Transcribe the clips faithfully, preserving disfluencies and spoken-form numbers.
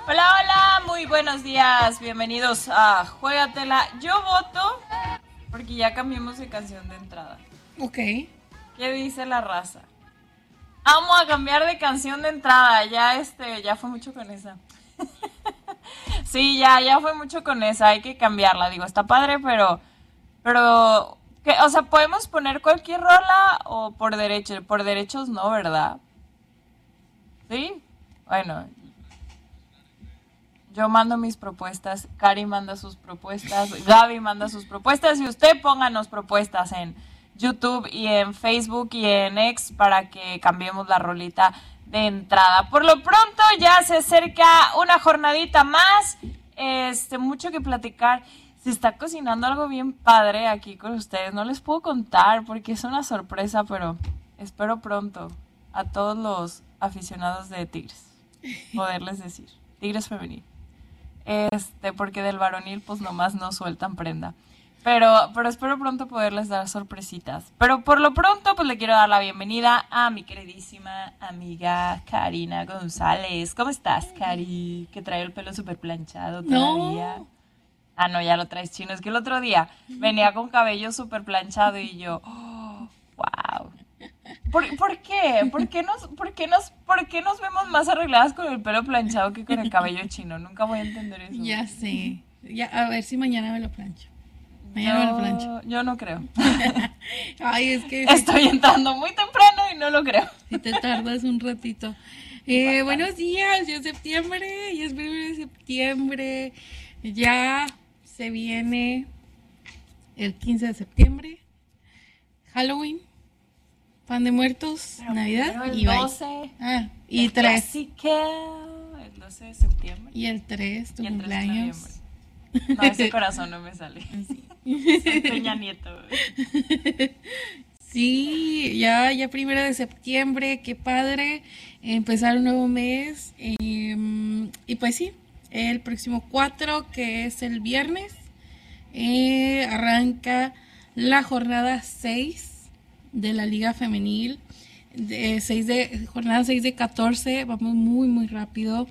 Hola, hola, muy buenos días, bienvenidos a Juégatela. Yo voto porque ya cambiamos de canción de entrada. Ok. ¿Qué dice la raza? Vamos a cambiar de canción de entrada, ya este, ya fue mucho con esa. Sí, ya, ya fue mucho con esa, hay que cambiarla, digo, está padre, pero, pero, ¿qué? O sea, podemos poner cualquier rola o por derecho, por derechos no, ¿verdad? ¿Sí? Bueno, yo mando mis propuestas, Cari manda sus propuestas, Gaby manda sus propuestas y usted pónganos propuestas en YouTube y en Facebook y en X para que cambiemos la rolita de entrada. Por lo pronto ya se acerca una jornadita más, este, mucho que platicar. Se está cocinando algo bien padre aquí con ustedes, no les puedo contar porque es una sorpresa, pero espero pronto a todos los aficionados de Tigres poderles decir, Tigres femenil. Este, porque del varonil pues nomás no sueltan prenda. Pero, pero espero pronto poderles dar sorpresitas. Pero por lo pronto pues le quiero dar la bienvenida a mi queridísima amiga Karina González. ¿Cómo estás, Cari? Que trae el pelo súper planchado todavía. No. Ah, no, ya lo traes chino. Es que el otro día venía con cabello súper planchado y yo, oh, wow. ¿Por, ¿Por qué? ¿Por qué, nos, por, qué nos, ¿Por qué nos vemos más arregladas con el pelo planchado que con el cabello chino? Nunca voy a entender eso. Ya sé. Ya, a ver si mañana me lo plancho. Mañana yo, me lo plancho. Yo no creo. Ay, es que... Estoy entrando muy temprano y no lo creo. Si te tardas un ratito. Eh, buenos días, ya es septiembre, ya es primero de septiembre. Ya se viene el quince de septiembre. Halloween. Pan de Muertos, pero Navidad el y doce. Ah, y el tres. Así que el doce de septiembre. Y el tres, tu y el cumpleaños. tres de no, ese corazón no me sale. Sí. Soy Peña Nieto. Sí, ya, ya primero de septiembre, qué padre. Empezar un nuevo mes. Eh, y pues sí, el próximo cuatro, que es el viernes, eh, arranca la jornada seis de la Liga Femenil, de seis de, jornada seis de catorce, vamos muy muy rápido.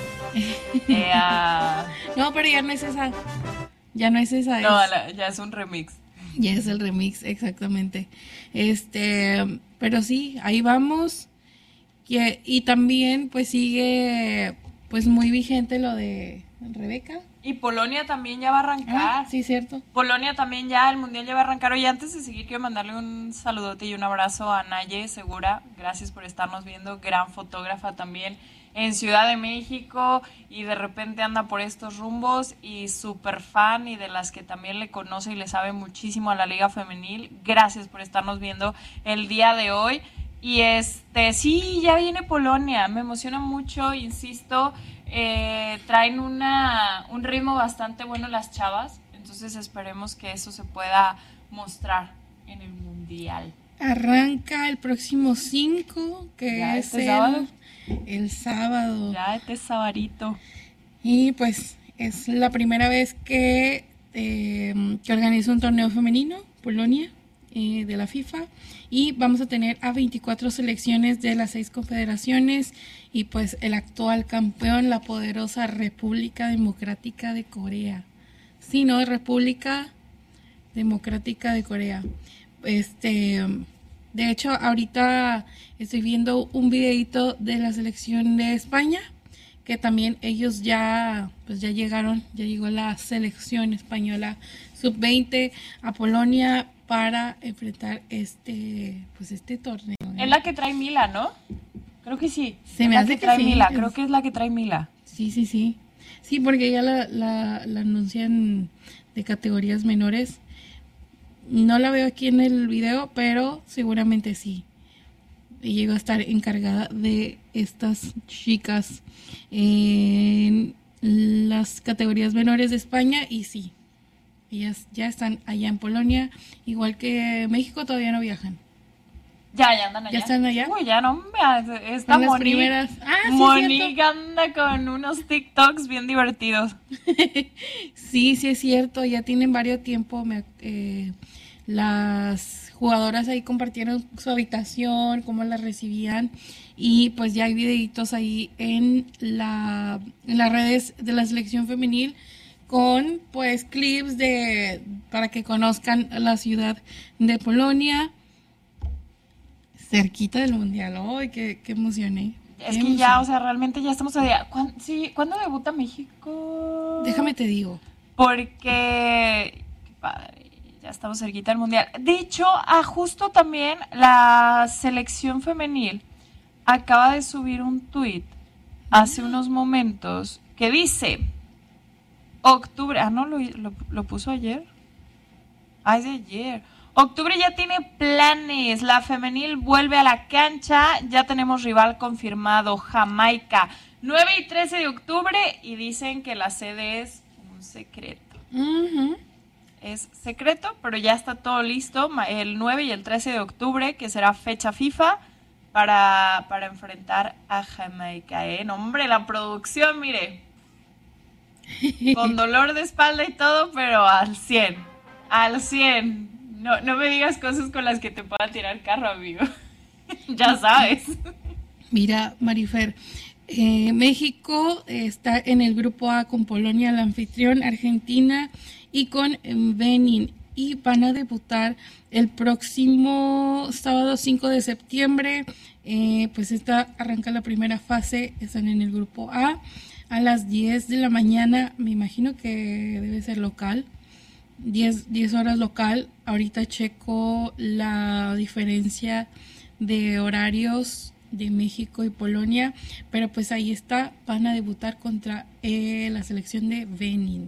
Yeah. No, pero ya no es esa, ya no es esa. No, es, la, ya es un remix. Ya es el remix, exactamente. Este, pero sí, ahí vamos. Y, y también pues sigue pues muy vigente lo de Rebeca. Y Polonia también ya va a arrancar. Ah, sí, cierto. Polonia también ya, el mundial ya va a arrancar. Oye, antes de seguir, quiero mandarle un saludote y un abrazo a Naye Segura. Gracias por estarnos viendo. Gran fotógrafa también en Ciudad de México. Y de repente anda por estos rumbos. Y súper fan y de las que también le conoce y le sabe muchísimo a la Liga Femenil. Gracias por estarnos viendo el día de hoy. Y este, sí, ya viene Polonia. Me emociona mucho, insisto. Eh, traen una, un ritmo bastante bueno las chavas, entonces esperemos que eso se pueda mostrar en el mundial. Arranca el próximo cinco, que ya es este el sábado. el sábado. Ya este sabadito. Y pues es la primera vez que, eh, que organiza un torneo femenino, Polonia, eh, de la FIFA, y vamos a tener a veinticuatro selecciones de las seis confederaciones y pues el actual campeón, la poderosa República Democrática de Corea. Sí, ¿no? República Democrática de Corea. Este, de hecho, ahorita estoy viendo un videito de la selección de España, que también ellos ya, pues ya llegaron, ya llegó la selección española sub veinte a Polonia para enfrentar este, pues este torneo. ¿eh? Es la que trae Mila, ¿no? Creo que sí. Se me la hace que trae que sí. Mila, creo que es la que trae Mila. Sí, sí, sí. Sí, porque ya la, la, la anuncian de categorías menores. No la veo aquí en el video, pero seguramente sí. Y llegó a estar encargada de estas chicas en las categorías menores de España y sí, ellas ya están allá en Polonia, igual que México todavía no viajan. Ya, ya andan allá. ¿Ya están allá? Uy, ya no, esta Son las Monique, primeras. Ah, sí, Monique anda con unos TikToks bien divertidos. Sí, sí es cierto, ya tienen varios tiempo, me, eh, las jugadoras ahí compartieron su habitación, cómo la recibían, y pues ya hay videitos ahí en, la, en las redes de la selección femenil con pues clips de para que conozcan la ciudad de Polonia, cerquita del mundial. ¡Ay, qué, qué emocioné! Es que ya, o sea, realmente ya estamos a día. ¿Cuándo, sí, ¿cuándo debuta México? Déjame te digo. Porque, qué padre, ya estamos cerquita del mundial. De hecho, a justo también la selección femenil acaba de subir un tuit hace unos momentos que dice octubre, ah no, lo, lo, lo puso ayer. Ah, es de ayer. Octubre ya tiene planes, la femenil vuelve a la cancha, ya tenemos rival confirmado, Jamaica, nueve y trece de octubre, y dicen que la sede es un secreto. Uh-huh. Es secreto, pero ya está todo listo, el nueve y el trece de octubre, que será fecha FIFA, para, para enfrentar a Jamaica, ¿eh? No, hombre, la producción, mire, con dolor de espalda y todo, pero al cien, al cien. No, no me digas cosas con las que te pueda tirar carro, amigo. Ya sabes. Mira, Marifer, eh, México está en el grupo A con Polonia, el anfitrión, Argentina y con Benin. Y van a debutar el próximo sábado cinco de septiembre. Eh, pues esta arranca la primera fase, están en el grupo A. A las diez de la mañana, me imagino que debe ser local. diez, diez horas local. Ahorita checo la diferencia de horarios de México y Polonia, pero pues ahí está, van a debutar contra eh, la selección de Benin.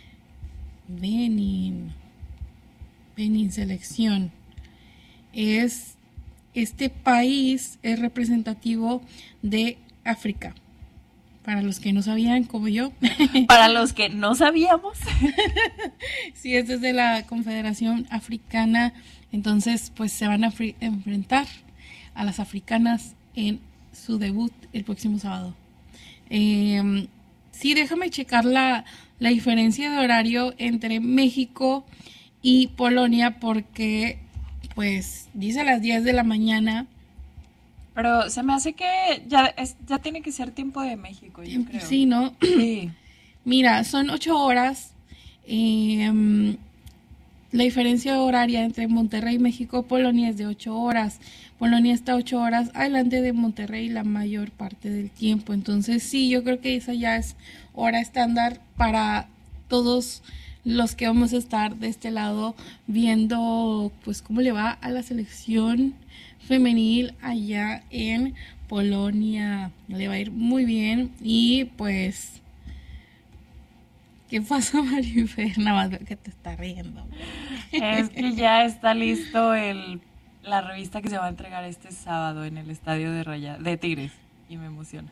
Benin. Benin selección. Es este país es representativo de África. Para los que no sabían, como yo. Para los que no sabíamos. Sí, es desde la Confederación Africana. Entonces, pues se van a enfrentar a las africanas en su debut el próximo sábado. Eh, sí, déjame checar la, la diferencia de horario entre México y Polonia, porque, pues, dice a las diez de la mañana. Pero se me hace que ya, es, ya tiene que ser tiempo de México, yo creo. Sí, ¿no? Sí. Mira, son ocho horas. Eh, la diferencia horaria entre Monterrey, México, Polonia es de ocho horas. Polonia está ocho horas adelante de Monterrey la mayor parte del tiempo. Entonces, sí, yo creo que esa ya es hora estándar para todos los que vamos a estar de este lado viendo, pues, cómo le va a la selección femenil allá en Polonia. Le va a ir muy bien. Y pues, ¿qué pasa, Marifer? Nada más veo que te está riendo. Es que ya está listo el la revista que se va a entregar este sábado en el estadio de Raya, de Tigres, y me emociona.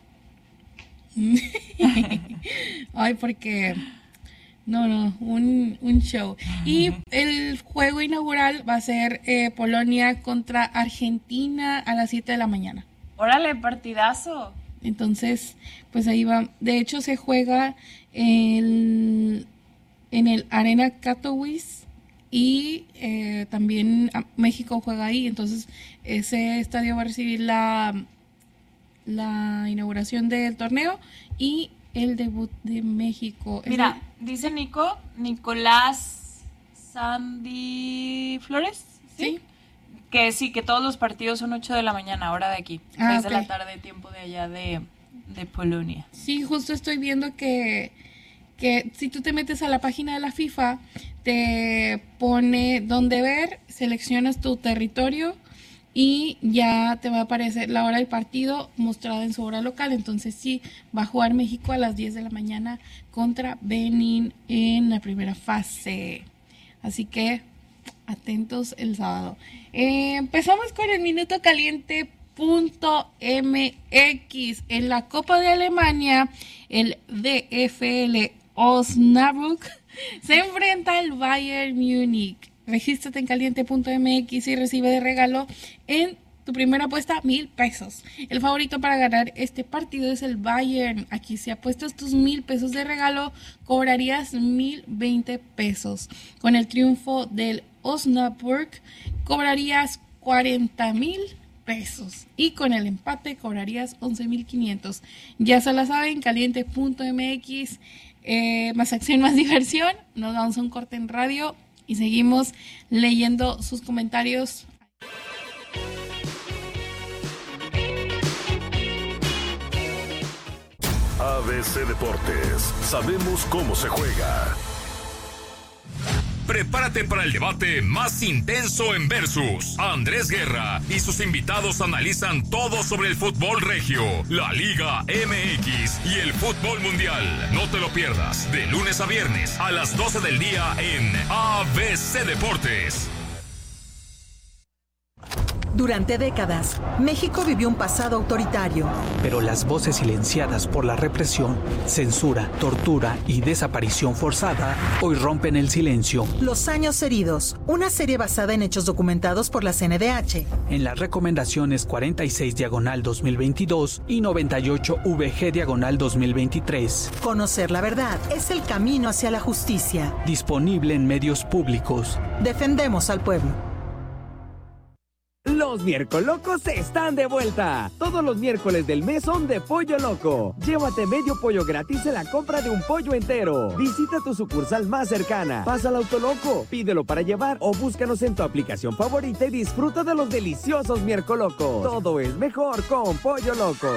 Ay, porque no, no, un, un show. Y el juego inaugural va a ser eh, Polonia contra Argentina a las siete de la mañana. ¡Órale, partidazo! Entonces, pues ahí va. De hecho, se juega el, en el Arena Katowice y eh, también México juega ahí. Entonces, ese estadio va a recibir la, la inauguración del torneo y el debut de México. Mira, el... dice Nico, Nicolás Sandy Flores, ¿sí? ¿Sí? Que sí, que todos los partidos son ocho de la mañana, hora de aquí, ah, seis okay. de la tarde, tiempo de allá de, de Polonia. Sí, justo estoy viendo que, que si tú te metes a la página de la FIFA, te pone dónde ver, seleccionas tu territorio y ya te va a aparecer la hora del partido mostrada en su hora local. Entonces sí, va a jugar México a las diez de la mañana contra Benin en la primera fase. Así que atentos el sábado. Eh, empezamos con el minuto caliente punto m x. En la Copa de Alemania, el D F L Osnabrück se enfrenta al Bayern Múnich. Regístrate en caliente punto m x y recibe de regalo en tu primera apuesta mil pesos. El favorito para ganar este partido es el Bayern. Aquí si apuestas tus mil pesos de regalo, cobrarías mil veinte pesos. Con el triunfo del Osnabrück, cobrarías cuarenta mil pesos y con el empate cobrarías once mil quinientos. Ya se la saben, caliente punto m x, eh, más acción, más diversión. Nos vamos a un corte en radio y seguimos leyendo sus comentarios. A B C Deportes, sabemos cómo se juega. Prepárate para el debate más intenso en Versus. Andrés Guerra y sus invitados analizan todo sobre el fútbol regio, la Liga M X y el fútbol mundial. No te lo pierdas, de lunes a viernes a las doce del día en A B C Deportes. Durante décadas, México vivió un pasado autoritario. Pero las voces silenciadas por la represión, censura, tortura y desaparición forzada hoy rompen el silencio. Los años heridos, una serie basada en hechos documentados por la C N D H. En las recomendaciones cuarenta y seis diagonal dos mil veintidós y noventa y ocho V G diagonal dos mil veintitrés. Conocer la verdad es el camino hacia la justicia. Disponible en medios públicos. Defendemos al pueblo. Los Miércolocos están de vuelta. Todos los miércoles del mes son de Pollo Loco. Llévate medio pollo gratis en la compra de un pollo entero. Visita tu sucursal más cercana. Pasa al Autoloco, pídelo para llevar o búscanos en tu aplicación favorita y disfruta de los deliciosos Miércolocos. Todo es mejor con Pollo Loco.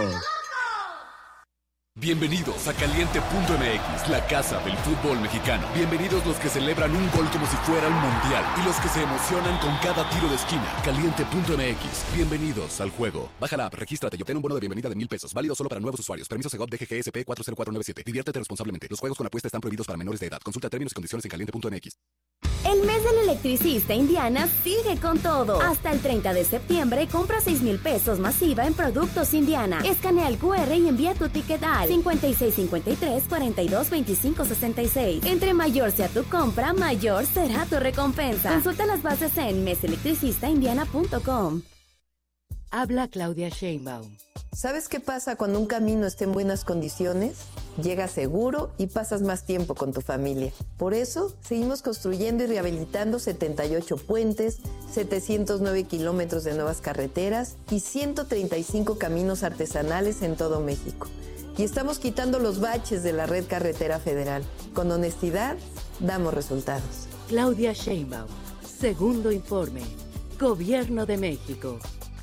Bienvenidos a Caliente punto m x, la casa del fútbol mexicano. Bienvenidos los que celebran un gol como si fuera un mundial y los que se emocionan con cada tiro de esquina. Caliente punto m x, bienvenidos al juego. Baja la app, regístrate y obtén un bono de bienvenida de mil pesos, válido solo para nuevos usuarios. Permiso Segov D G G S P cuatro cero cuatro nueve siete. Diviértete responsablemente. Los juegos con apuesta están prohibidos para menores de edad. Consulta términos y condiciones en caliente punto m x. El mes del electricista Indiana sigue con todo. Hasta el treinta de septiembre, compra seis mil pesos masiva en productos Indiana. Escanea el cu erre y envía tu ticket al cincuenta y seis cincuenta y tres cuarenta y dos veinticinco sesenta y seis. Entre mayor sea tu compra, mayor será tu recompensa. Consulta las bases en mes electricista indiana punto com. Habla Claudia Sheinbaum. ¿Sabes qué pasa cuando un camino está en buenas condiciones? Llegas seguro y pasas más tiempo con tu familia. Por eso, seguimos construyendo y rehabilitando setenta y ocho puentes, setecientos nueve kilómetros de nuevas carreteras y ciento treinta y cinco caminos artesanales en todo México. Y estamos quitando los baches de la red carretera federal. Con honestidad, damos resultados. Claudia Sheinbaum, segundo informe. Gobierno de México.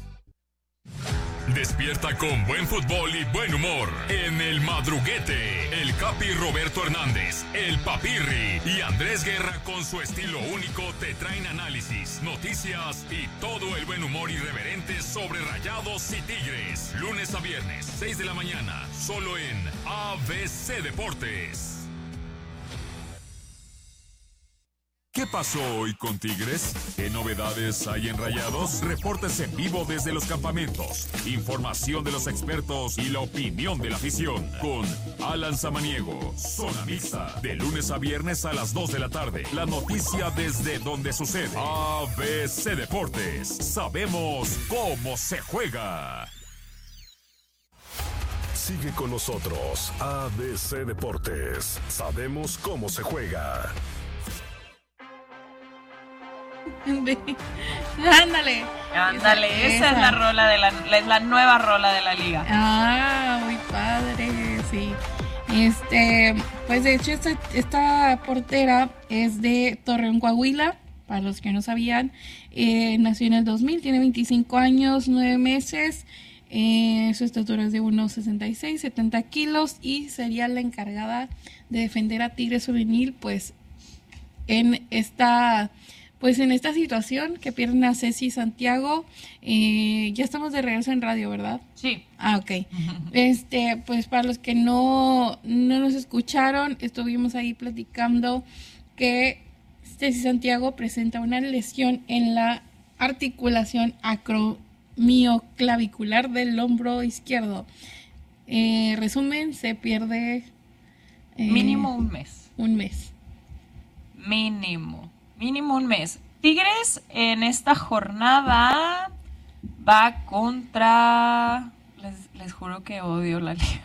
Despierta con buen fútbol y buen humor en El Madruguete. El Capi Roberto Hernández, el Papirri y Andrés Guerra con su estilo único te traen análisis, noticias y todo el buen humor irreverente sobre Rayados y Tigres. Lunes a viernes, seis de la mañana, solo en A B C Deportes. ¿Qué pasó hoy con Tigres? ¿Qué novedades hay en Rayados? Reportes en vivo desde los campamentos, información de los expertos y la opinión de la afición. Con Alan Samaniego, Zona Mixta, de lunes a viernes a las dos de la tarde. La noticia desde donde sucede. A B C Deportes, sabemos cómo se juega. Sigue con nosotros, A B C Deportes, sabemos cómo se juega. Ándale. Ándale, esa, esa es la rola de la, la, la nueva rola de la liga. Ah, muy padre, sí. Este, pues de hecho esta, esta portera es de Torreón, Coahuila, para los que no sabían. Eh, nació en el dos mil, tiene veinticinco años, nueve meses. Eh, su estatura es de uno sesenta y seis, setenta kilos y sería la encargada de defender a Tigres Femenil, pues en esta... Pues en esta situación que pierden a Ceci Santiago, eh, ya estamos de regreso en radio, ¿verdad? Sí. Ah, ok. Este, pues para los que no, no nos escucharon, estuvimos ahí platicando que Ceci Santiago presenta una lesión en la articulación acromioclavicular del hombro izquierdo. Eh, resumen, se pierde... Eh, Mínimo un mes. Un mes. Mínimo. Mínimo un mes. Tigres en esta jornada va contra... Les, les juro que odio la liga.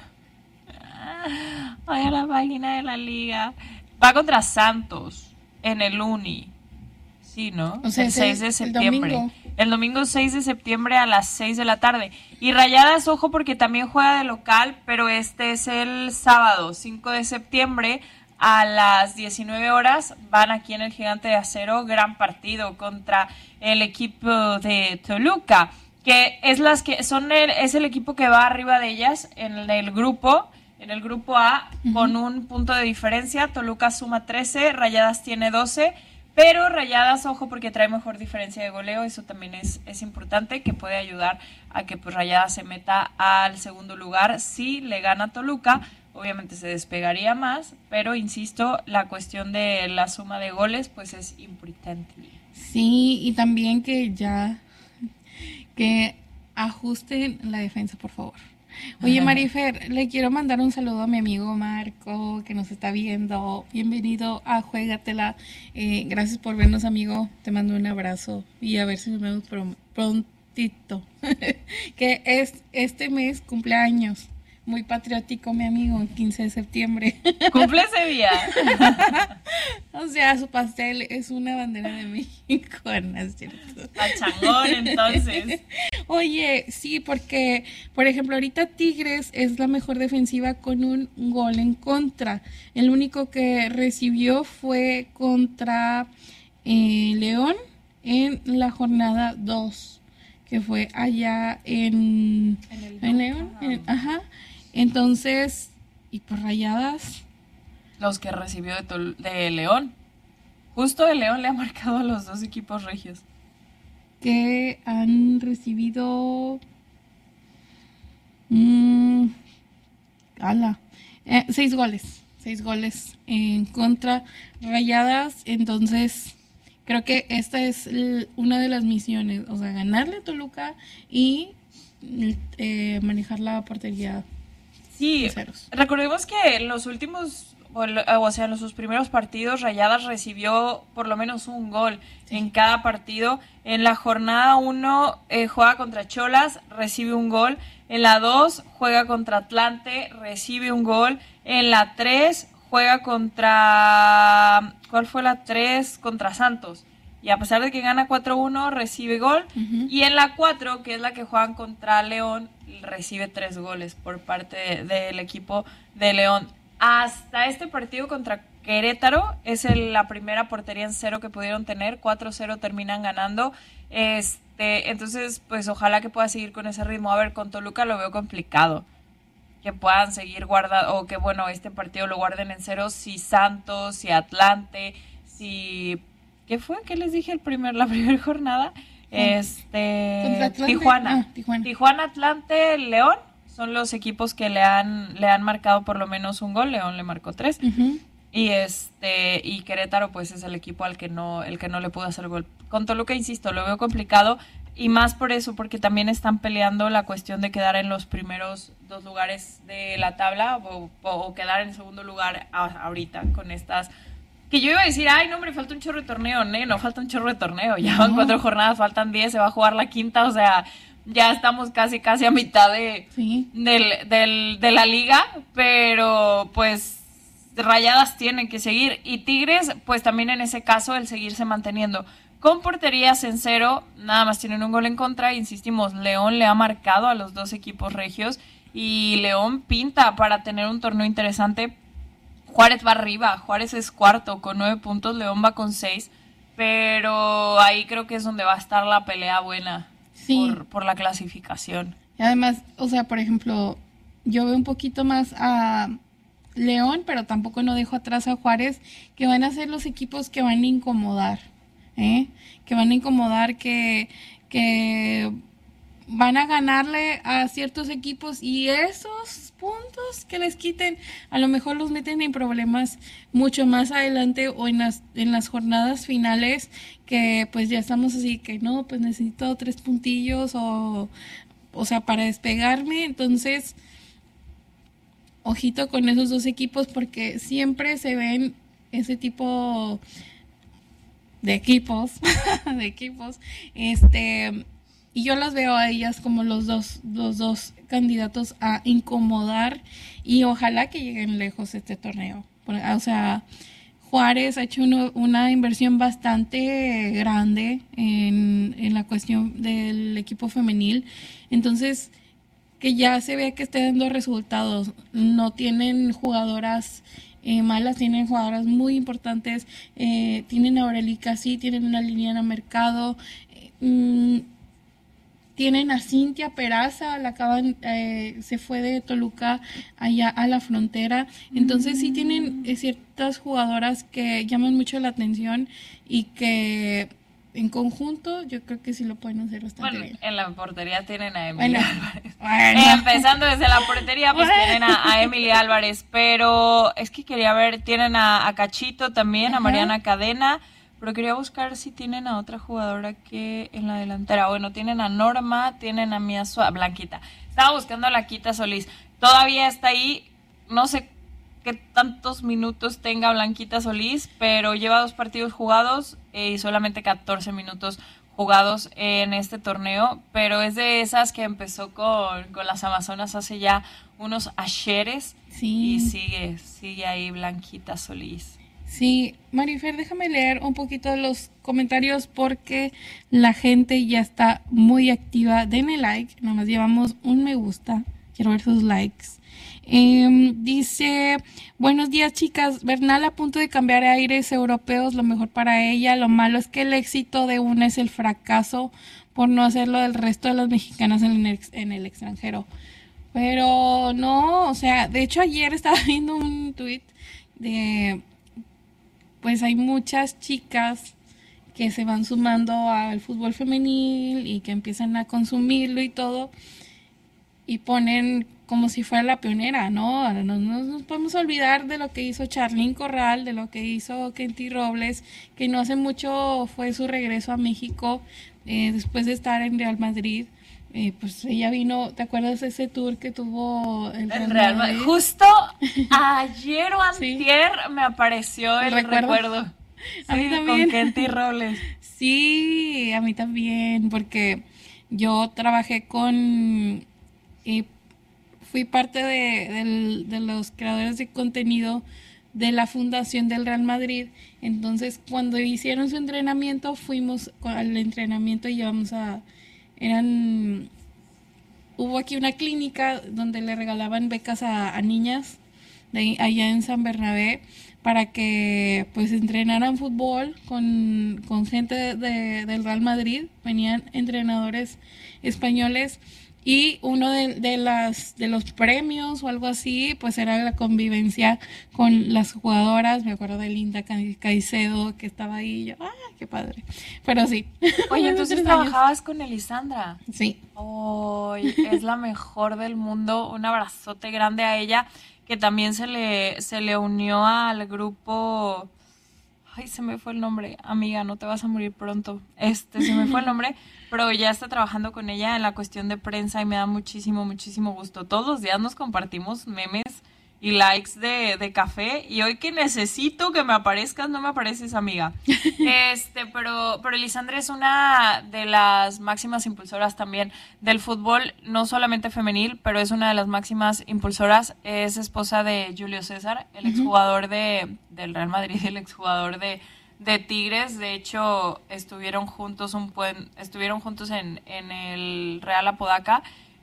Odio la página de la liga. Va contra Santos en el Uni. Sí, ¿no? O sea, el seis el, de septiembre. El domingo. el domingo seis de septiembre a las seis de la tarde. Y Rayadas, ojo, porque también juega de local, pero este es el sábado, cinco de septiembre, a las diecinueve horas. Van aquí en el Gigante de Acero, gran partido contra el equipo de Toluca, que es las que son el, es el equipo que va arriba de ellas en el grupo, en el grupo A, uh-huh. con un punto de diferencia. Toluca suma trece, Rayadas tiene doce, pero Rayadas, ojo, porque trae mejor diferencia de goleo, eso también es, es importante, que puede ayudar a que pues Rayadas se meta al segundo lugar. Si le gana a Toluca, obviamente se despegaría más, pero insisto, la cuestión de la suma de goles pues es importante. Sí, y también que ya que ajusten la defensa, por favor. Oye, Marifer, le quiero mandar un saludo a mi amigo Marco, que nos está viendo. Bienvenido a Juégatela. Eh, gracias por vernos, amigo. Te mando un abrazo y a ver si nos vemos pr- prontito. Que es este mes cumpleaños. Muy patriótico, mi amigo, quince de septiembre. ¿Cumple ese día? O sea, su pastel es una bandera de México, ¿no es cierto? Pachangón, entonces. Oye, sí, porque, por ejemplo, ahorita Tigres es la mejor defensiva con un gol en contra. El único que recibió fue contra eh, León en la jornada dos, que fue allá en, en, el en León. En, ajá. Entonces, ¿y por Rayadas? Los que recibió de, Tol- de León. Justo de León le ha marcado a los dos equipos regios. Que han recibido... Mmm, ala, eh, seis goles. Seis goles en contra Rayadas. Entonces, creo que esta es l- una de las misiones. O sea, ganarle a Toluca y eh, manejar la portería. Sí, recordemos que en los últimos, o, o sea, en sus primeros partidos, Rayadas recibió por lo menos un gol sí. en cada partido. En la jornada uno eh, juega contra Cholas, recibe un gol. En la dos juega contra Atlante, recibe un gol. En la tres juega contra... ¿Cuál fue la tres? Contra Santos. Y a pesar de que gana cuatro uno, recibe gol. Uh-huh. Y en la cuatro, que es la que juegan contra León, recibe tres goles por parte de, del equipo de León. Hasta este partido contra Querétaro es el, la primera portería en cero que pudieron tener. cuatro cero terminan ganando. Este, entonces, pues ojalá que pueda seguir con ese ritmo. A ver, con Toluca lo veo complicado. Que puedan seguir guardando, o que bueno, este partido lo guarden en cero. Si Santos, si Atlante, si... ¿Qué fue? ¿Qué les dije el primer, la primera jornada? Este Tijuana. Ah, Tijuana. Tijuana, Atlante, León son los equipos que le han le han marcado por lo menos un gol. León le marcó tres. Uh-huh. Y este y Querétaro pues es el equipo al que no el que no le pudo hacer gol. Con Toluca, insisto, lo veo complicado y más por eso, porque también están peleando la cuestión de quedar en los primeros dos lugares de la tabla o, o quedar en segundo lugar a, ahorita con estas. Que yo iba a decir, ay, no, hombre, falta un chorro de torneo, ¿no? No falta un chorro de torneo. Ya van no. cuatro jornadas, faltan diez, se va a jugar la quinta. O sea, ya estamos casi, casi a mitad de, sí. del, del, de la liga. Pero, pues, Rayadas tienen que seguir. Y Tigres, pues, también en ese caso, el seguirse manteniendo. Con porterías en cero, nada más tienen un gol en contra. Insistimos, León le ha marcado a los dos equipos regios. Y León pinta para tener un torneo interesante. Juárez va arriba, Juárez es cuarto con nueve puntos, León va con seis, pero ahí creo que es donde va a estar la pelea buena sí. por, por la clasificación. Y además, o sea, por ejemplo, yo veo un poquito más a León, pero tampoco no dejo atrás a Juárez, que van a ser los equipos que van a incomodar, ¿eh? que van a incomodar, que, que van a ganarle a ciertos equipos y esos puntos que les quiten, a lo mejor los meten en problemas mucho más adelante o en las en las jornadas finales, que pues ya estamos así que no, pues necesito tres puntillos o o sea, para despegarme. Entonces, ojito con esos dos equipos, porque siempre se ven ese tipo de equipos, de equipos, este, y yo las veo a ellas como los dos, los dos candidatos a incomodar, y ojalá que lleguen lejos este torneo. O sea, Juárez ha hecho uno, una inversión bastante grande en, en la cuestión del equipo femenil. Entonces, que ya se ve que esté dando resultados. No tienen jugadoras eh, malas, tienen jugadoras muy importantes. Eh, tienen a Aurelica, sí, tienen una línea en el mercado. Eh, mm, tienen a Cintia Peraza, la acaban, eh, se fue de Toluca allá a la frontera. Entonces sí tienen eh, ciertas jugadoras que llaman mucho la atención y que en conjunto yo creo que sí lo pueden hacer bastante bueno, bien. En la portería tienen a Emily bueno, Álvarez. Bueno. Eh, empezando desde la portería, pues bueno. tienen a, a Emily Álvarez, pero es que quería ver, tienen a, a Cachito también, Ajá. a Mariana Cadena, pero quería buscar si tienen a otra jugadora que en la delantera. Bueno, tienen a Norma, tienen a Mía Suárez, Blanquita. Estaba buscando a Blanquita Solís. Todavía está ahí, no sé qué tantos minutos tenga Blanquita Solís, pero lleva dos partidos jugados eh, y solamente catorce minutos jugados en este torneo, pero es de esas que empezó con, con las Amazonas hace ya unos ayeres sí. y sigue, sigue ahí Blanquita Solís. Sí, Marifer, déjame leer un poquito de los comentarios porque la gente ya está muy activa. Denle like, nada más llevamos un me gusta, quiero ver sus likes. Eh, dice, buenos días chicas, Bernal a punto de cambiar a aires europeos, lo mejor para ella, lo malo es que el éxito de una es el fracaso por no hacerlo del resto de las mexicanas en el, en el extranjero. Pero no, o sea, de hecho ayer estaba viendo un tweet de, pues hay muchas chicas que se van sumando al fútbol femenil y que empiezan a consumirlo y todo, y ponen como si fuera la pionera, ¿no? No, no nos podemos olvidar de lo que hizo Charlín Corral, de lo que hizo Kenty Robles, que no hace mucho fue su regreso a México eh, después de estar en Real Madrid. Eh, pues ella vino, ¿te acuerdas de ese tour que tuvo el Real, Real Madrid? Madrid? Justo ayer o antier sí. me apareció el recuerdo. recuerdo. A sí, mí también. Con Kenty Robles. Sí, a mí también, porque yo trabajé con... Eh, fui parte de, de, de los creadores de contenido de la fundación del Real Madrid. Entonces, cuando hicieron su entrenamiento, fuimos al entrenamiento y llevamos a... eran hubo aquí una clínica donde le regalaban becas a, a niñas de allá en San Bernabé para que pues entrenaran fútbol con, con gente de, de, del Real Madrid. Venían entrenadores españoles y uno de, de las de los premios o algo así pues era la convivencia con las jugadoras. Me acuerdo de Linda Caicedo que estaba ahí y yo, ¡ah, qué padre! Pero sí. Oye, entonces trabajabas con Elisandra. Sí. Oh, es la mejor del mundo. Un abrazote grande a ella, que también se le se le unió al grupo. Ay, se me fue el nombre. Amiga, no te vas a morir pronto. Este, se me fue el nombre, pero ya está trabajando con ella en la cuestión de prensa y me da muchísimo, muchísimo gusto. Todos los días nos compartimos memes y likes de, de café, y hoy que necesito que me aparezcas, no me apareces, amiga. Este, pero, pero Elisandra es una de las máximas impulsoras también del fútbol, no solamente femenil, pero es una de las máximas impulsoras. Es esposa de Julio César, el exjugador de, del Real Madrid, el exjugador de, de Tigres. De hecho, estuvieron juntos un buen, estuvieron juntos en, en el Real Apodaca,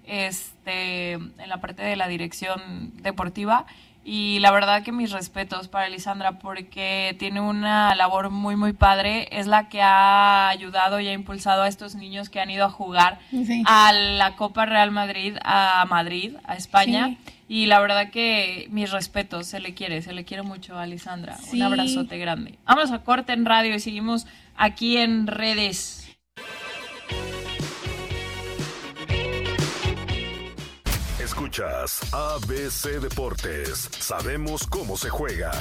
este, en la parte de la dirección deportiva, y la verdad que mis respetos para Elisandra porque tiene una labor muy muy padre. Es la que ha ayudado y ha impulsado a estos niños que han ido a jugar sí. a la Copa Real Madrid, a Madrid, a España, sí. y la verdad que mis respetos, se le quiere, se le quiere mucho a Elisandra. Sí. Un abrazote grande. Vamos a corte en radio y seguimos aquí en redes. Escuchas A B C Deportes. Sabemos cómo se juega.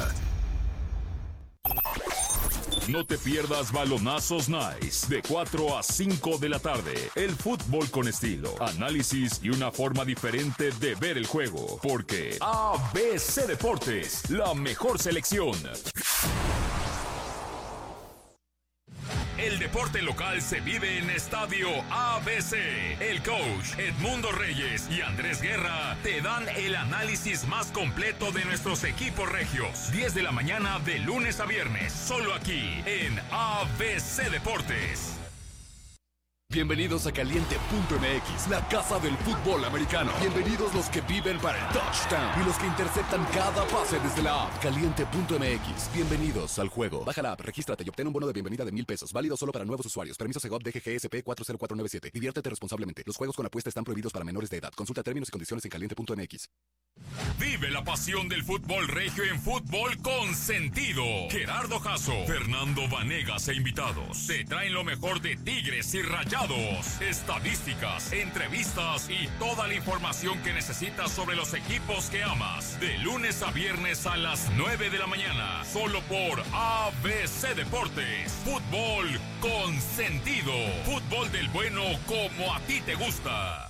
No te pierdas Balonazos Nice de cuatro a cinco de la tarde. El fútbol con estilo, análisis y una forma diferente de ver el juego. Porque A B C Deportes, la mejor selección. El deporte local se vive en Estadio A B C. El coach Edmundo Reyes y Andrés Guerra te dan el análisis más completo de nuestros equipos regios. diez de la mañana de lunes a viernes, solo aquí en A B C Deportes. Bienvenidos a Caliente punto M X, la casa del fútbol americano. Bienvenidos los que viven para el touchdown y los que interceptan cada pase desde la app. Caliente punto M X, bienvenidos al juego. Baja la app, regístrate y obtén un bono de bienvenida de mil pesos. Válido solo para nuevos usuarios. Permiso Segov D G G S P cuatro cero cuatro nueve siete. Diviértete responsablemente. Los juegos con apuesta están prohibidos para menores de edad. Consulta términos y condiciones en caliente punto M X. Vive la pasión del fútbol regio en Fútbol con Sentido. Gerardo Jasso, Fernando Vanegas e invitados te traen lo mejor de Tigres y Rayados, estadísticas, entrevistas y toda la información que necesitas sobre los equipos que amas. De lunes a viernes a las nueve de la mañana, solo por A B C Deportes. Fútbol con Sentido. Fútbol del bueno como a ti te gusta.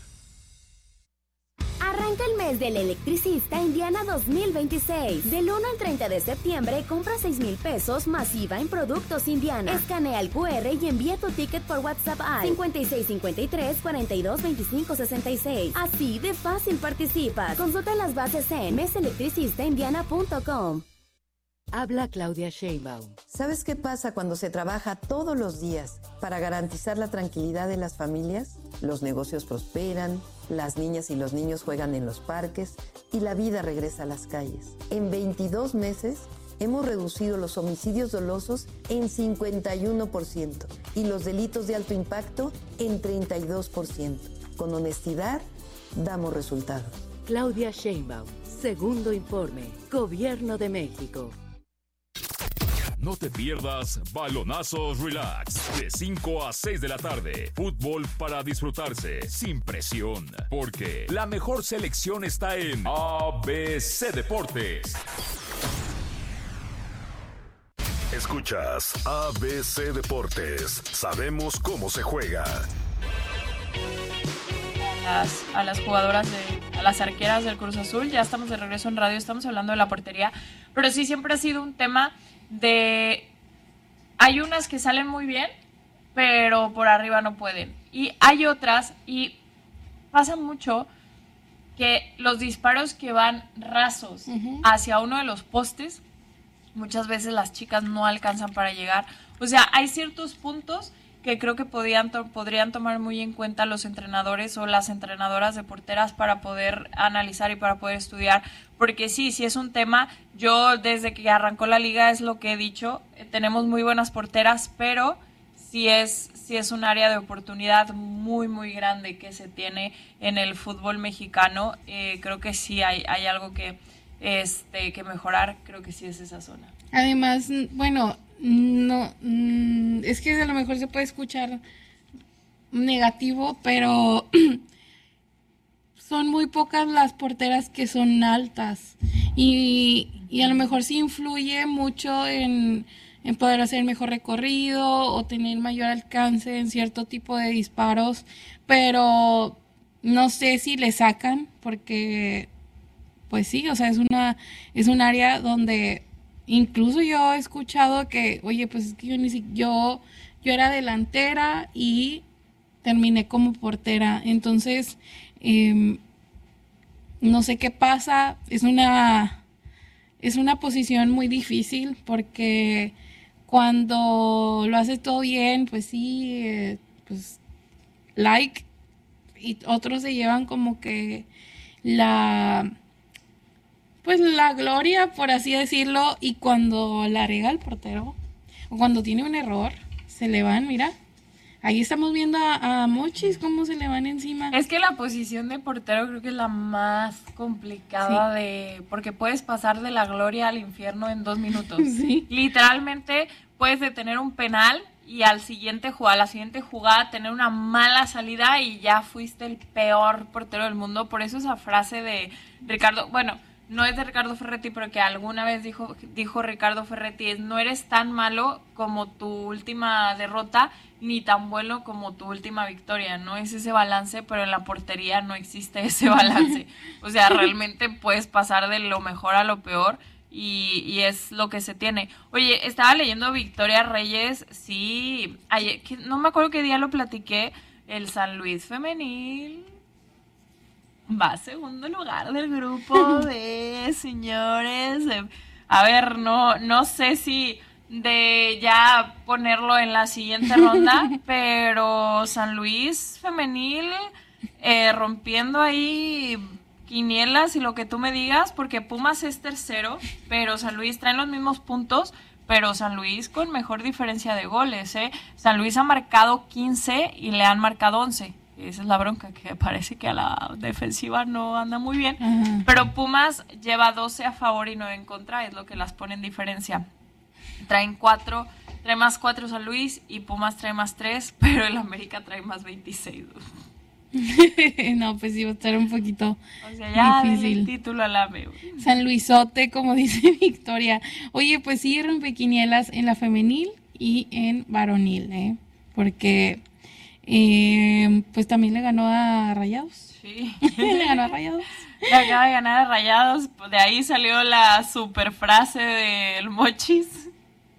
Arranca el mes del electricista Indiana dos mil veintiséis. Del uno al treinta de septiembre, compra seis mil pesos masiva en productos Indiana. Escanea el cu erre y envía tu ticket por WhatsApp al cincuenta y seis cincuenta y tres, cuarenta y dos veinticinco sesenta y seis. Así de fácil participas. Consulta las bases en mes electricista indiana punto com. Habla Claudia Sheinbaum. ¿Sabes qué pasa cuando se trabaja todos los días para garantizar la tranquilidad de las familias? Los negocios prosperan, las niñas y los niños juegan en los parques y la vida regresa a las calles. En veintidós meses hemos reducido los homicidios dolosos en cincuenta y uno por ciento y los delitos de alto impacto en treinta y dos por ciento. Con honestidad, damos resultados. Claudia Sheinbaum, segundo informe, Gobierno de México. No te pierdas Balonazos Relax, de cinco a seis de la tarde. Fútbol para disfrutarse, sin presión. Porque la mejor selección está en A B C Deportes. Escuchas A B C Deportes. Sabemos cómo se juega. Las, a las jugadoras, de, a las arqueras del Cruz Azul, ya estamos de regreso en radio, estamos hablando de la portería, pero sí siempre ha sido un tema de, hay unas que salen muy bien, pero por arriba no pueden, y hay otras, y pasa mucho que los disparos que van rasos uh-huh. hacia uno de los postes, muchas veces las chicas no alcanzan para llegar, o sea, hay ciertos puntos que creo que podían to- podrían tomar muy en cuenta los entrenadores o las entrenadoras de porteras para poder analizar y para poder estudiar, porque sí, sí es un tema. Yo desde que arrancó la liga es lo que he dicho, eh, tenemos muy buenas porteras, pero sí es, sí es un área de oportunidad muy, muy grande que se tiene en el fútbol mexicano. Eh, creo que sí hay, hay algo que, este, que mejorar, creo que sí es esa zona. Además, bueno, no, es que a lo mejor se puede escuchar negativo, pero son muy pocas las porteras que son altas y, y a lo mejor sí influye mucho en, en poder hacer mejor recorrido o tener mayor alcance en cierto tipo de disparos, pero no sé si le sacan porque pues sí, o sea, es una es un área donde incluso yo he escuchado que, oye, pues es que yo ni si, yo, yo era delantera y terminé como portera. Entonces, eh, no sé qué pasa. Es una, es una posición muy difícil porque cuando lo haces todo bien, pues sí, eh, pues like, y otros se llevan como que la... pues la gloria, por así decirlo, y cuando la riega el portero, o cuando tiene un error, se le van, mira, ahí estamos viendo a, a Mochis cómo se le van encima. Es que la posición de portero creo que es la más complicada sí. de, porque puedes pasar de la gloria al infierno en dos minutos. Sí. Literalmente puedes detener un penal y al siguiente a la siguiente jugada tener una mala salida y ya fuiste el peor portero del mundo. Por eso esa frase de Ricardo, bueno, no es de Ricardo Ferretti, pero que alguna vez dijo, dijo Ricardo Ferretti, es no eres tan malo como tu última derrota, ni tan bueno como tu última victoria. No es ese balance, pero en la portería no existe ese balance. O sea, realmente puedes pasar de lo mejor a lo peor. y, y es lo que se tiene. Oye, estaba leyendo Victoria Reyes, sí, ayer, que, no me acuerdo qué día lo platiqué, el San Luis femenil va a segundo lugar del grupo de señores. A ver, no, no sé si de ya ponerlo en la siguiente ronda, pero San Luis femenil eh, rompiendo ahí quinielas y lo que tú me digas, porque Pumas es tercero, pero San Luis trae los mismos puntos, pero San Luis con mejor diferencia de goles, ¿eh? San Luis ha marcado quince y le han marcado once. Esa es la bronca, que parece que a la defensiva no anda muy bien. Uh-huh. Pero Pumas lleva doce a favor y nueve en contra, es lo que las pone en diferencia. Traen cuatro, trae más cuatro San Luis y Pumas trae más tres, pero el América trae más veintiséis. No, pues sí, va a estar un poquito o sea, ya difícil. El título al A M E. San Luisote, como dice Victoria. Oye, pues sí, rompequinielas en la femenil y en varonil, ¿eh? Porque... Eh, pues también le ganó a Rayados. Sí. Le ganó a Rayados. Le acaba de ganar a Rayados. De ahí salió la super frase del Mochis.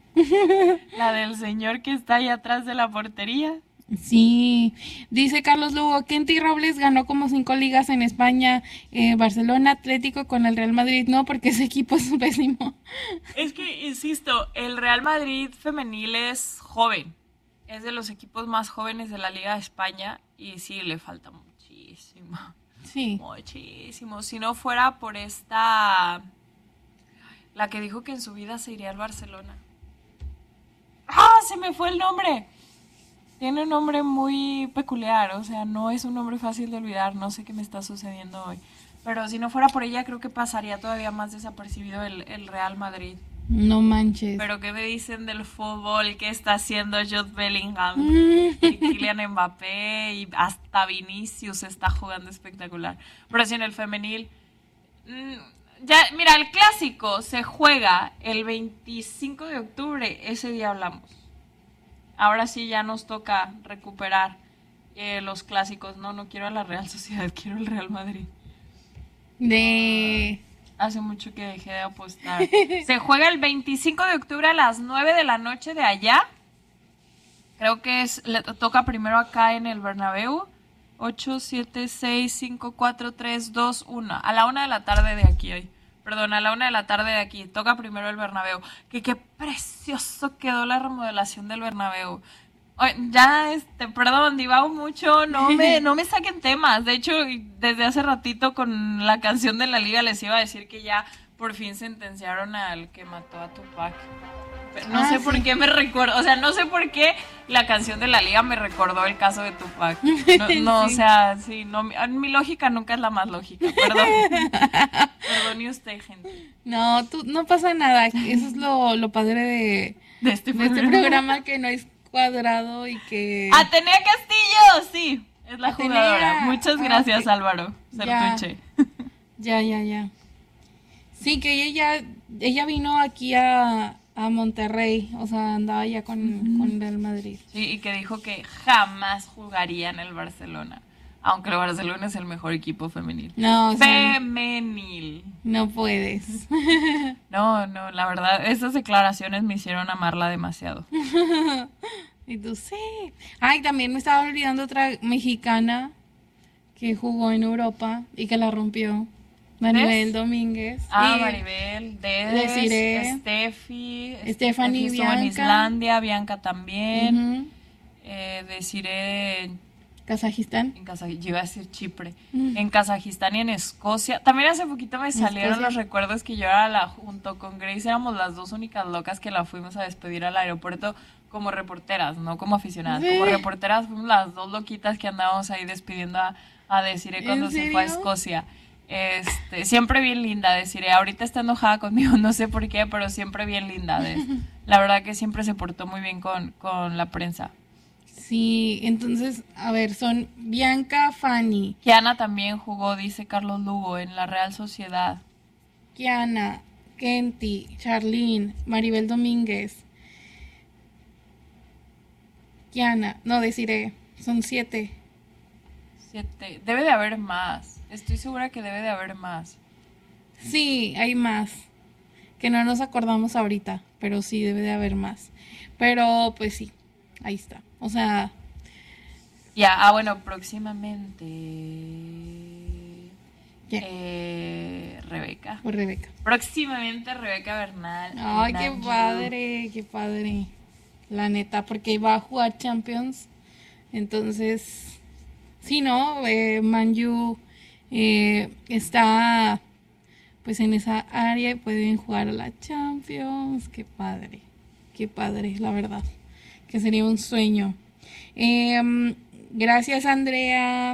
La del señor que está ahí atrás de la portería. Sí. Dice Carlos Lugo, Kenty Robles ganó como cinco ligas en España. Eh, Barcelona, Atlético con el Real Madrid. No, porque ese equipo es pésimo. Es que, insisto, el Real Madrid femenil es joven. Es de los equipos más jóvenes de la Liga de España y sí, le falta muchísimo. Sí. Muchísimo. Si no fuera por esta... La que dijo que en su vida se iría al Barcelona. ¡Ah! Se me fue el nombre. Tiene un nombre muy peculiar, o sea, no es un nombre fácil de olvidar. No sé qué me está sucediendo hoy. Pero si no fuera por ella, creo que pasaría todavía más desapercibido el, el Real Madrid. No manches. Pero ¿qué me dicen del fútbol? ¿Qué está haciendo Jude Bellingham? Y Kylian Mbappé y hasta Vinicius está jugando espectacular. Pero sí, en el femenil... Ya, mira, el clásico se juega el veinticinco de octubre. Ese día hablamos. Ahora sí ya nos toca recuperar eh, los clásicos. No, no quiero a la Real Sociedad, quiero el Real Madrid. De... Hace mucho que dejé de apostar. Se juega el veinticinco de octubre a las nueve de la noche de allá. Creo que es le toca primero acá en el Bernabéu. ocho, siete, seis, cinco, cuatro, tres, dos, uno. A la una de la tarde de aquí hoy. Perdón, a la una de la tarde de aquí. Toca primero el Bernabéu. Que qué precioso quedó la remodelación del Bernabéu. Ya, este, perdón, divago mucho, no me, no me saquen temas. De hecho, desde hace ratito con la canción de la Liga les iba a decir que ya por fin sentenciaron al que mató a Tupac. No ah, sé sí. por qué me recuerdo, o sea, no sé por qué la canción de la Liga me recordó el caso de Tupac. No, no sí. o sea, sí, no, mi, mi lógica nunca es la más lógica, perdón. Perdone usted, gente. No, tú, no pasa nada, eso es lo, lo padre de, de, este, de este programa, que no es cuadrado y que... ¡Atenea Castillo! Sí, es la Atenea. Jugadora. Muchas gracias, ah, Álvaro Sertuche. Ya, ya, ya. Sí, que ella, ella vino aquí a, a Monterrey, o sea, andaba ya con, uh-huh. con Real Madrid. Sí, y que dijo que jamás jugaría en el Barcelona, aunque el Barcelona es el mejor equipo femenil. No, o sea, femenil. No puedes. No, no, la verdad, esas declaraciones me hicieron amarla demasiado. Y tú sí. Ay, también me estaba olvidando otra mexicana que jugó en Europa y que la rompió. Maribel Domínguez. Ah, y Maribel, Des, Desiree, Steffi, Stephanie, Steffi Bianca. En Islandia, Bianca también. Uh-huh. eh, Desiree... Kazajistán. En Kazajistán, yo iba a decir Chipre. Mm. En Kazajistán y en Escocia. También hace poquito me salieron Escocia. Los recuerdos que yo era la, junto con Grace, éramos las dos únicas locas que la fuimos a despedir al aeropuerto como reporteras, no como aficionadas. Sí. Como reporteras fuimos las dos loquitas que andábamos ahí despidiendo a, a Desiree cuando se fue a Escocia. Este, siempre bien linda, Desiree. Ahorita está enojada conmigo, no sé por qué, pero siempre bien linda. Des. La verdad que siempre se portó muy bien con, con la prensa. Sí, entonces, a ver, son Bianca, Fanny. Kiana también jugó, dice Carlos Lugo, en la Real Sociedad. Kiana, Kenty, Charlene, Maribel Domínguez. Kiana, no, Desiree, son siete. Siete, debe de haber más. Estoy segura que debe de haber más. Sí, hay más. que no nos acordamos ahorita, pero sí debe de haber más. Pero pues sí, ahí está. O sea... Ya, ah, bueno, próximamente... Yeah. Eh, Rebeca. Por Rebeca. Próximamente Rebeca Bernal. Ay, qué Nanju. padre, qué padre. La neta, porque va a jugar Champions. Entonces, sí, ¿no? Eh, Manju eh, está pues en esa área y pueden jugar a la Champions. Qué padre, qué padre, la verdad. Que sería un sueño. Eh, gracias, Andrea.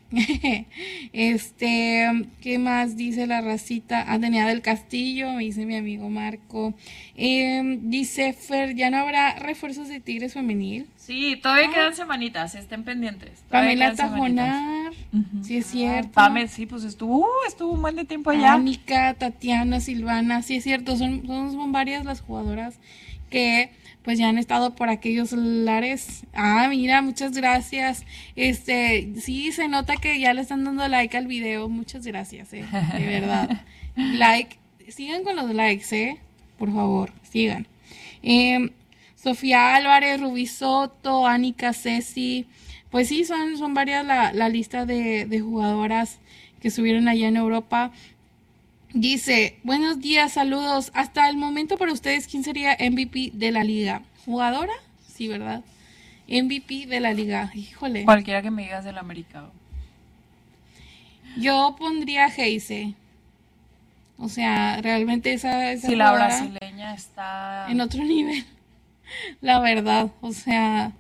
este, ¿qué más dice la racita? Atenea del Castillo, me dice mi amigo Marco. Eh, dice Fer, ¿ya no habrá refuerzos de Tigres femenil? Sí, todavía Ah. quedan semanitas, estén pendientes. Todavía Pamela quedan semanitas. Tajonar, uh-huh. Sí es cierto. Pame, sí, pues estuvo, uh, estuvo un buen de tiempo allá. Anika, Tatiana, Silvana, sí es cierto, son, son, son varias las jugadoras que pues ya han estado por aquellos lares. Ah, mira, muchas gracias. Este, sí, se nota que ya le están dando like al video. Muchas gracias, eh, de verdad. Like, sigan con los likes, eh, por favor, sigan. Eh, Sofía Álvarez, Rubí Soto, Anika, Ceci. Pues sí, son, son varias la, la lista de, de jugadoras que estuvieron allá en Europa. Dice, buenos días, saludos. Hasta el momento para ustedes, ¿quién sería M V P de la liga? ¿Jugadora? Sí, ¿verdad? M V P de la liga. Híjole. Cualquiera que me digas del americano. Yo pondría a Heise. O sea, realmente esa, esa sí, la brasileña está en otro nivel. La verdad, o sea,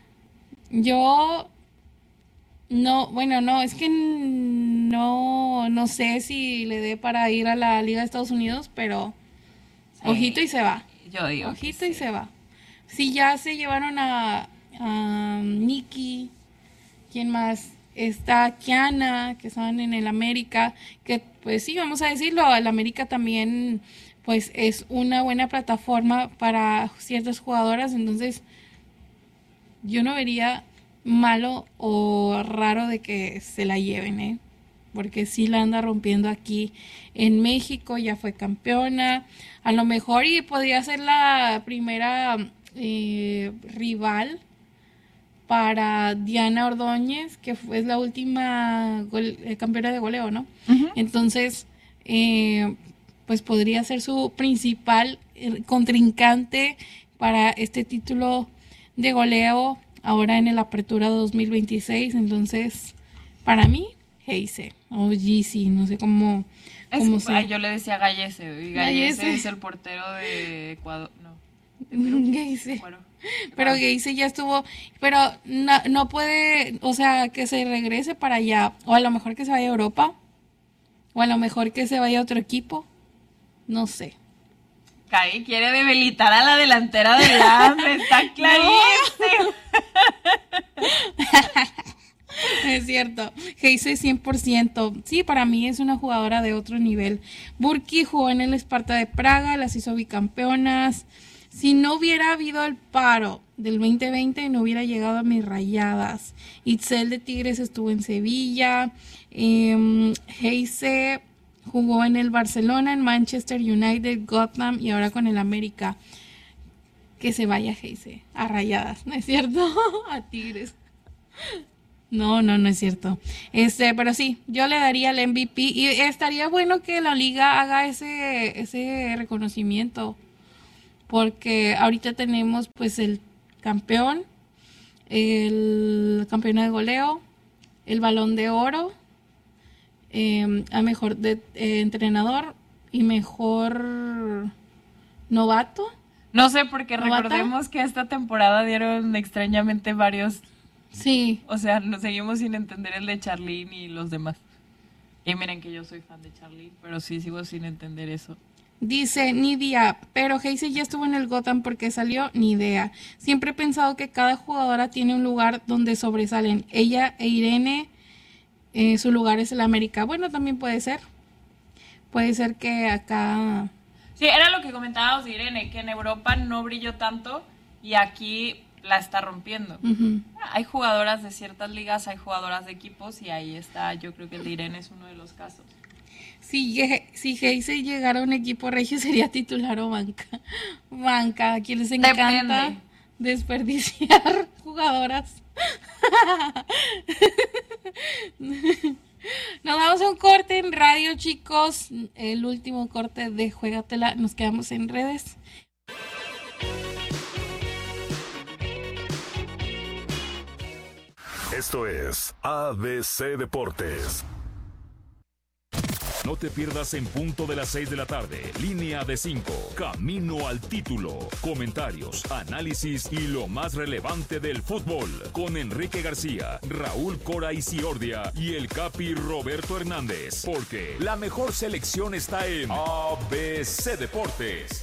yo no, bueno, no, es que no, no sé si le dé para ir a la Liga de Estados Unidos, pero sí, ojito y se va. Yo digo. Ojito y sí. se va. Si ya se llevaron a, a Nikki, ¿quién más? Está Kiana, que estaban en el América, que pues sí, vamos a decirlo, el América también pues es una buena plataforma para ciertas jugadoras, entonces yo no vería malo o raro de que se la lleven, ¿eh? Porque sí la anda rompiendo aquí en México, ya fue campeona, a lo mejor y podría ser la primera eh, rival para Diana Ordóñez, que fue, es la última gol, eh, campeona de goleo, ¿no? Uh-huh. Entonces, eh, pues podría ser su principal eh, contrincante para este título de goleo ahora en el Apertura dos mil veintiséis. Entonces, para mí, Heise o Gizzy, no sé cómo, cómo es, sea. Yo le decía Gallese, y Gallese, Gallese es el portero de Ecuador, no. Gallese. Bueno. Pero Gallese ya estuvo, pero no, no puede, o sea, que se regrese para allá, o a lo mejor que se vaya a Europa, o a lo mejor que se vaya a otro equipo, no sé. Kai quiere debilitar a la delantera del hambre, está clarísimo. Es cierto, Heise cien por ciento, sí, para mí es una jugadora de otro nivel. Burki jugó en el Esparta de Praga, las hizo bicampeonas. Si no hubiera habido el paro del veinte veinte, no hubiera llegado a mis Rayadas. Itzel de Tigres estuvo en Sevilla. Eh, Heise jugó en el Barcelona, en Manchester United, Gotham y ahora con el América. Que se vaya Heise a Rayadas, ¿no es cierto? A Tigres. No, no, no es cierto. Este, pero sí, yo le daría el M V P y estaría bueno que la liga haga ese, ese reconocimiento. Porque ahorita tenemos pues el campeón, el campeón de goleo, el balón de oro, eh, a mejor de, eh, entrenador y mejor novato. No sé, porque ¿novata? Recordemos que esta temporada dieron extrañamente varios. Sí. O sea, nos seguimos sin entender el de Charlene y los demás. Y miren que yo soy fan de Charlene, pero sí sigo sin entender eso. Dice, ni idea, pero Heise ya estuvo en el Gotham porque salió, ni idea. Siempre he pensado que cada jugadora tiene un lugar donde sobresalen. Ella e Irene, eh, su lugar es el América. Bueno, también puede ser. Puede ser que acá... Sí, era lo que comentábamos de Irene, que en Europa no brilló tanto y aquí la está rompiendo. Uh-huh. Hay jugadoras de ciertas ligas, hay jugadoras de equipos y ahí está, yo creo que el de Irene es uno de los casos. Si, si Geise llegara a un equipo regio, ¿sería titular o banca? Banca, a quien les encanta Depende. desperdiciar jugadoras. Nos vamos a un corte en radio, chicos. El último corte de Juégatela. Nos quedamos en redes. Esto es A B C Deportes. No te pierdas en punto de las seis de la tarde. Línea de cinco. Camino al título. Comentarios, análisis y lo más relevante del fútbol. Con Enrique García, Raúl Cora Isiordia y el Capi Roberto Hernández. Porque la mejor selección está en A B C Deportes.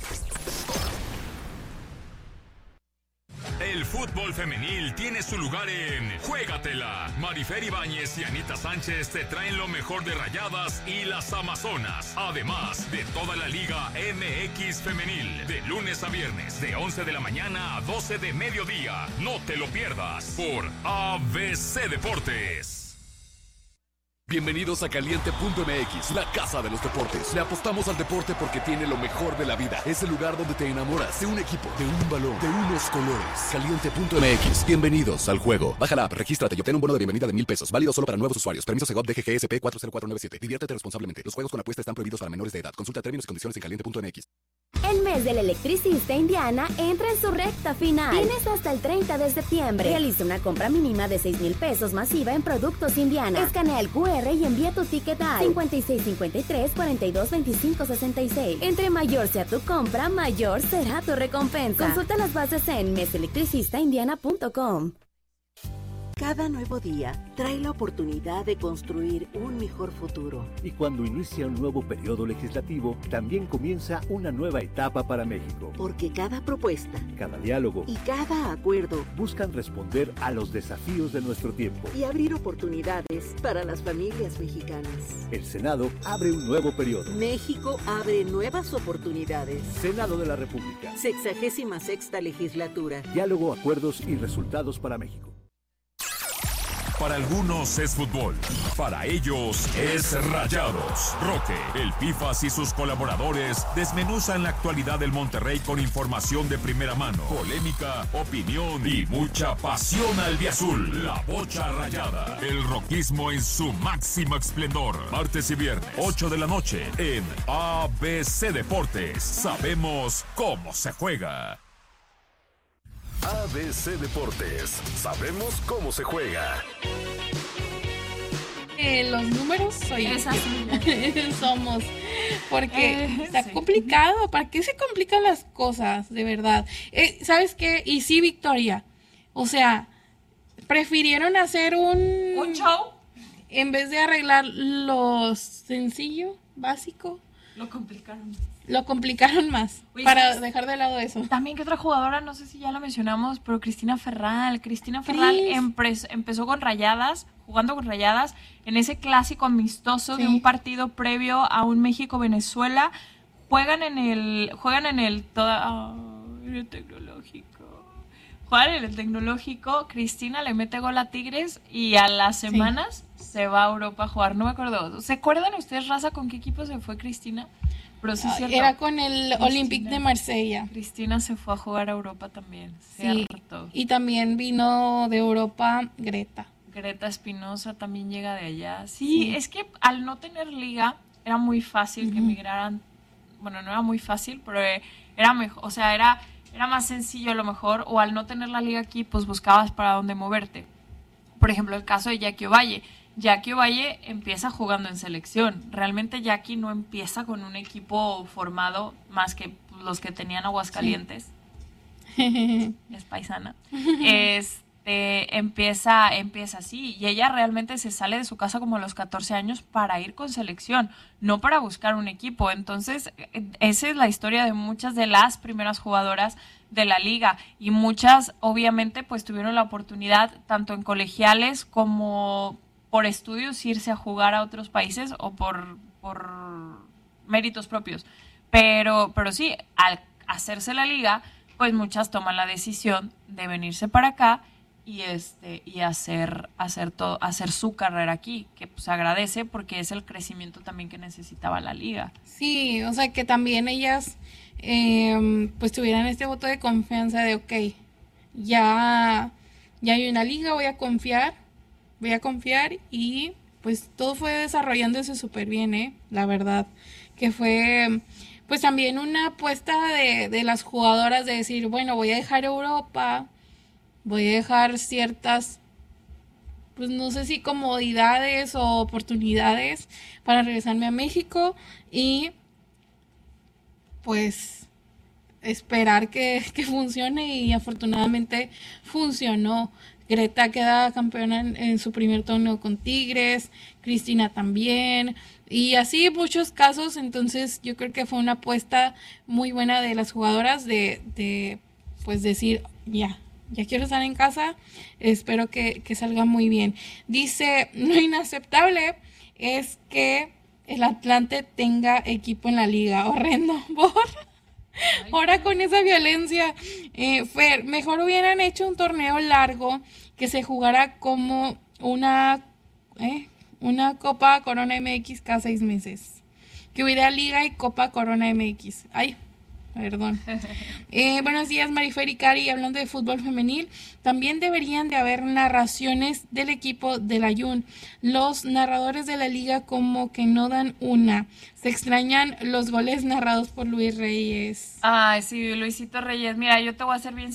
El fútbol femenil tiene su lugar en Juégatela. Marifer Ibáñez y Anita Sánchez te traen lo mejor de Rayadas y las Amazonas. Además de toda la Liga M X Femenil. De lunes a viernes, de once de la mañana a doce de mediodía. No te lo pierdas por A B C Deportes. Bienvenidos a Caliente punto M X, la casa de los deportes. Le apostamos al deporte porque tiene lo mejor de la vida. Es el lugar donde te enamoras de un equipo, de un balón, de unos colores. Caliente punto M X, bienvenidos al juego. Baja la app, regístrate y obtén un bono de bienvenida de mil pesos. Válido solo para nuevos usuarios. Permiso Segov D G G S P cuatro cero cuatro nueve siete. Diviértete responsablemente. Los juegos con apuesta están prohibidos para menores de edad. Consulta términos y condiciones en Caliente punto M X. El mes del electricista Indiana entra en su recta final. Tienes hasta el treinta de septiembre. Realiza una compra mínima de seis mil pesos masiva en productos Indiana. Escanea el cu erre y envía tu ticket al cincuenta y seis cincuenta y tres cuarenta y dos veinticinco sesenta y seis. Entre mayor sea tu compra, mayor será tu recompensa. Consulta las bases en mes electricista indiana punto com. Cada nuevo día trae la oportunidad de construir un mejor futuro. Y cuando inicia un nuevo periodo legislativo, también comienza una nueva etapa para México. Porque cada propuesta, cada diálogo y cada acuerdo buscan responder a los desafíos de nuestro tiempo y abrir oportunidades para las familias mexicanas. El Senado abre un nuevo periodo. México abre nuevas oportunidades. Senado de la República. Sexagésima sexta legislatura. Diálogo, acuerdos y resultados para México. Para algunos es fútbol, para ellos es Rayados. Roque, el Pifas y sus colaboradores desmenuzan la actualidad del Monterrey con información de primera mano, polémica, opinión y mucha pasión albiazul. La Bocha Rayada, el roquismo en su máximo esplendor. Martes y viernes, ocho de la noche, en A B C Deportes. Sabemos cómo se juega. A B C Deportes. Sabemos cómo se juega. Eh, los números soy somos porque eh, está sí. complicado. ¿Para qué se complican las cosas? De verdad. Eh, ¿Sabes qué? Y sí, Victoria. O sea, prefirieron hacer un... ¿Un show? En vez de arreglar lo sencillo, básico. Lo complicaron. Lo complicaron más. Oye, para ¿sabes? Dejar de lado eso. También que otra jugadora, no sé si ya la mencionamos, pero Cristina Ferral. Cristina Ferral empres, empezó con Rayadas, jugando con Rayadas, en ese clásico amistoso sí. de un partido previo a un México-Venezuela. Juegan en el, juegan en el, toda, oh, el tecnológico. Juegan en el tecnológico. Cristina le mete gol a Tigres y a las semanas sí. se va a Europa a jugar. No me acuerdo. ¿Se acuerdan ustedes, raza, con qué equipo se fue Cristina? Pero sí, uh, era con el Cristina, Olympique de Marsella. Cristina se fue a jugar a Europa también. Sí. Y también vino de Europa Greta. Greta Espinosa también llega de allá. Sí, sí, es que al no tener liga era muy fácil uh-huh. que emigraran. Bueno, no era muy fácil, pero era mejor, o sea, era era más sencillo a lo mejor, o al no tener la liga aquí, pues buscabas para dónde moverte. Por ejemplo, el caso de Jackie Ovalle. Jackie Ovalle empieza jugando en selección. Realmente Jackie no empieza con un equipo formado más que los que tenían Aguascalientes. Sí. Es paisana. Este, empieza, empieza así. Y ella realmente se sale de su casa como a los catorce años para ir con selección, no para buscar un equipo. Entonces, esa es la historia de muchas de las primeras jugadoras de la liga. Y muchas, obviamente, pues tuvieron la oportunidad, tanto en colegiales como por estudios, irse a jugar a otros países o por, por méritos propios. Pero, pero sí, al hacerse la liga, pues muchas toman la decisión de venirse para acá y este y hacer hacer todo hacer su carrera aquí, que pues agradece porque es el crecimiento también que necesitaba la liga. Sí, o sea que también ellas eh, pues tuvieran este voto de confianza de ok, ya ya hay una liga, voy a confiar, voy a confiar y pues todo fue desarrollándose súper bien, eh, la verdad, que fue pues también una apuesta de, de las jugadoras de decir, bueno, voy a dejar Europa, voy a dejar ciertas, pues no sé si comodidades o oportunidades para regresarme a México y pues esperar que, que funcione, y afortunadamente funcionó. Greta queda campeona en, en su primer torneo con Tigres, Cristina también, y así muchos casos. Entonces yo creo que fue una apuesta muy buena de las jugadoras de, de pues decir, ya, ya quiero estar en casa, espero que, que salga muy bien. Dice, lo inaceptable es que el Atlante tenga equipo en la liga, horrendo, por... Ahora con esa violencia, eh, Fer, mejor hubieran hecho un torneo largo que se jugara como una eh, una Copa Corona M X cada seis meses. Que hubiera Liga y Copa Corona M X. Ay, perdón. Eh, buenos días, Marifer y Cari. Hablando de fútbol femenil, también deberían de haber narraciones del equipo de la Jun. Los narradores de la liga como que no dan una. Se extrañan los goles narrados por Luis Reyes. Ay, sí, Luisito Reyes. Mira, yo te voy a ser bien